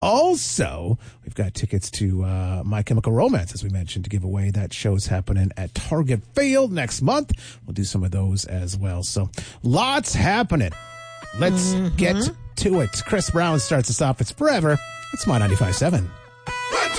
Also, we've got tickets to My Chemical Romance, as we mentioned, to give away. That show's happening at Target Field next month. We'll do some of those as well. So lots happening. Let's get to it. Chris Brown starts us off. It's Forever. It's My 95.7.